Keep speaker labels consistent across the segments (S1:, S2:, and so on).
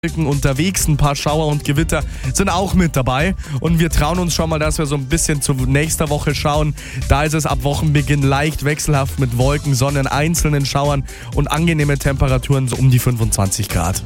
S1: Unterwegs, ein paar Schauer und Gewitter sind auch mit dabei und wir trauen uns schon mal, dass wir so ein bisschen zu nächster Woche schauen. Da ist es ab Wochenbeginn leicht wechselhaft mit Wolken, Sonnen, einzelnen Schauern und angenehme Temperaturen so um die 25 Grad.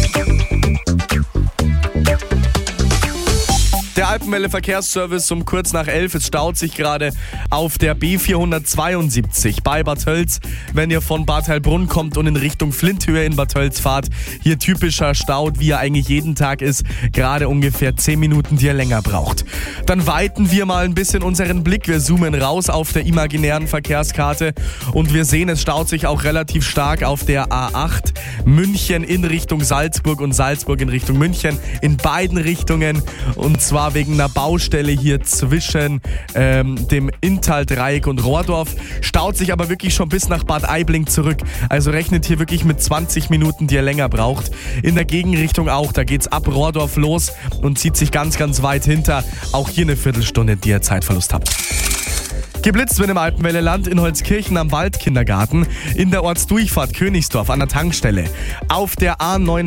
S1: Der Alpenwelle Verkehrsservice um kurz nach 11. Es staut sich gerade auf der B472 bei Bad Tölz. Wenn ihr von Bad Heilbrunn kommt und in Richtung Flinthöhe in Bad Tölz fahrt, hier typischer Stau, wie er eigentlich jeden Tag ist, gerade ungefähr 10 Minuten, die ihr länger braucht. Dann weiten wir mal ein bisschen unseren Blick. Wir zoomen raus auf der imaginären Verkehrskarte und wir sehen, es staut sich auch relativ stark auf der A8 München in Richtung Salzburg und Salzburg in Richtung München, in beiden Richtungen, und zwar wegen einer Baustelle hier zwischen dem Inntal-Dreieck und Rohrdorf. Staut sich aber wirklich schon bis nach Bad Aibling zurück. Also rechnet hier wirklich mit 20 Minuten, die ihr länger braucht. In der Gegenrichtung auch. Da geht's ab Rohrdorf los und zieht sich ganz, ganz weit hinter. Auch hier eine Viertelstunde, die ihr Zeitverlust habt. Geblitzt wird im Alpenwelle-Land in Holzkirchen am Waldkindergarten, in der Ortsdurchfahrt Königsdorf an der Tankstelle, auf der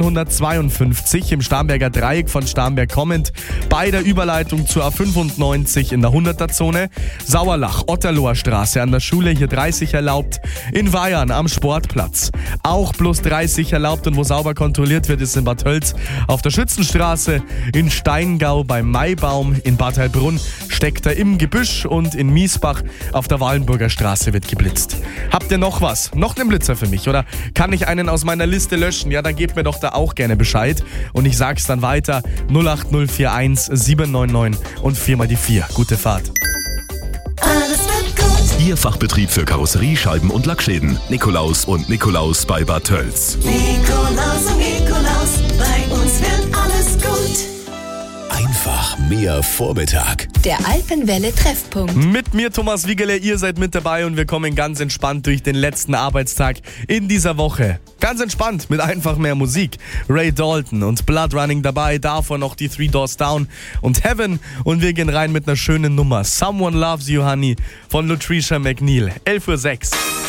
S1: A952 im Starnberger Dreieck von Starnberg kommend, bei der Überleitung zur A95 in der 100er-Zone, Sauerlach, Otterloher Straße an der Schule, hier 30 erlaubt, in Weyern am Sportplatz, auch plus 30 erlaubt, und wo sauber kontrolliert wird, ist in Bad Tölz auf der Schützenstraße, in Steingau beim Maibaum, in Bad Heilbrunn steckt er im Gebüsch und in Miesbach auf der Wallenburger Straße wird geblitzt. Habt ihr noch was? Noch einen Blitzer für mich? Oder kann ich einen aus meiner Liste löschen? Ja, dann gebt mir doch da auch gerne Bescheid. Und ich sag's dann weiter. 08041 799 und 4 mal die 4. Gute Fahrt.
S2: Alles wird gut.
S3: Ihr Fachbetrieb für Karosserie, Scheiben und Lackschäden. Nikolaus und Nikolaus bei Bad Tölz.
S2: Nikolaus und Nikolaus, bei uns wird alles gut.
S3: Einfach mehr Vormittag.
S4: Der Alpenwelle-Treffpunkt.
S1: Mit mir Thomas Wiegele, ihr seid mit dabei und wir kommen ganz entspannt durch den letzten Arbeitstag in dieser Woche. Ganz entspannt mit einfach mehr Musik. Ray Dalton und Blood Running dabei, davon noch die Three Doors Down und Heaven, und wir gehen rein mit einer schönen Nummer. Someone Loves You Honey von Lutricia McNeil. 11:06 Uhr.